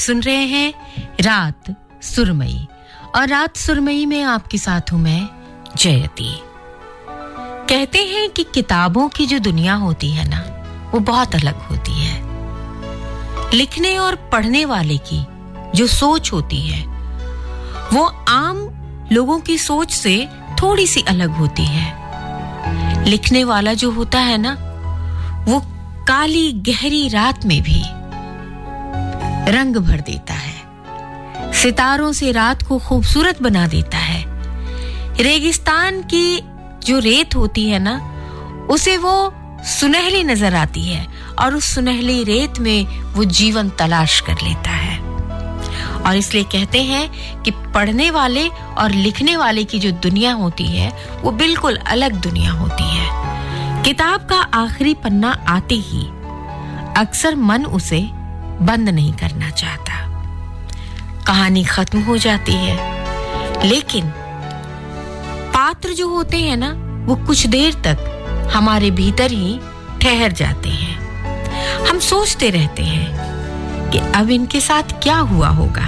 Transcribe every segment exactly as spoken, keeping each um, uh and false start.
सुन रहे हैं रात सुरमई और रात सुरमई में आपके साथ हूं मैं जयती। कहते हैं कि किताबों की जो दुनिया होती है ना वो बहुत अलग होती है। लिखने और पढ़ने वाले की जो सोच होती है वो आम लोगों की सोच से थोड़ी सी अलग होती है। लिखने वाला जो होता है ना वो काली गहरी रात में भी रंग भर देता है, सितारों से रात को खूबसूरत बना देता है। रेगिस्तान की जो रेत होती है ना उसे वो सुनहली नजर आती है और उस सुनहली रेत में वो जीवन तलाश कर लेता है। और इसलिए कहते हैं कि पढ़ने वाले और लिखने वाले की जो दुनिया होती है वो बिल्कुल अलग दुनिया होती है। किताब का आखिरी पन्ना आते ही अक्सर मन उसे बंद नहीं करना चाहता। कहानी खत्म हो जाती है, लेकिन पात्र जो होते हैं ना वो कुछ देर तक हमारे भीतर ही ठहर जाते हैं। हम सोचते रहते हैं कि अब इनके साथ क्या हुआ होगा।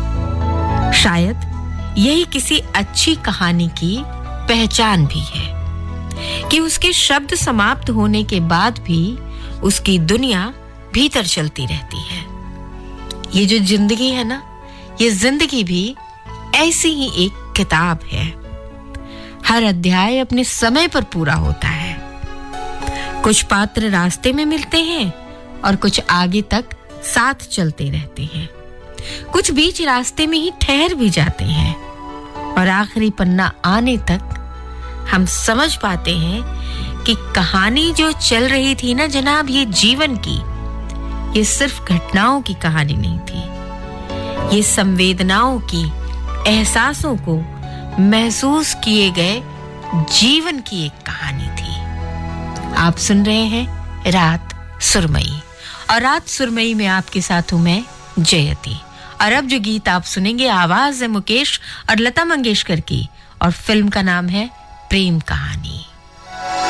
शायद यही किसी अच्छी कहानी की पहचान भी है कि उसके शब्द समाप्त होने के बाद भी उसकी दुनिया भीतर चलती रहती है। ये जो जिंदगी है ना, ये जिंदगी भी ऐसी ही एक किताब है। हर अध्याय अपने समय पर पूरा होता है। कुछ पात्र रास्ते में मिलते हैं और कुछ आगे तक साथ चलते रहते हैं। कुछ बीच रास्ते में ही ठहर भी जाते हैं और आखिरी पन्ना आने तक हम समझ पाते हैं कि कहानी जो चल रही थी ना जनाब, ये जीवन की, ये सिर्फ घटनाओं की कहानी नहीं थी। ये संवेदनाओं की, एहसासों को महसूस किए गए जीवन की एक कहानी थी। आप सुन रहे हैं रात सुरमई और रात सुरमई में आपके साथ हूं मैं जयती। और अब जो गीत आप सुनेंगे आवाज है मुकेश और लता मंगेशकर की और फिल्म का नाम है प्रेम कहानी।